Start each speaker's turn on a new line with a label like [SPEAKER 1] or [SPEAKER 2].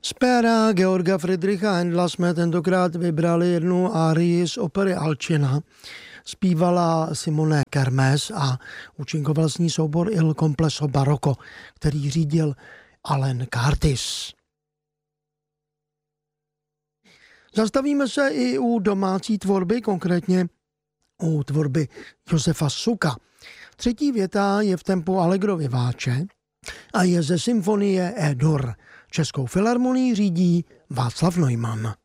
[SPEAKER 1] Z péra Georga Friedricha Händla jsme tentokrát vybrali jednu árii z opery Alcina. Zpívala Simone Kermes a účinkoval s ní soubor Il Complesso Barocco, který řídil Alan Curtis. Zastavíme se i u domácí tvorby, konkrétně u tvorby Josefa Suka. Třetí věta je v tempu Allegro vivace a je ze symfonie E-dur. Českou filharmonii řídí Václav Neumann.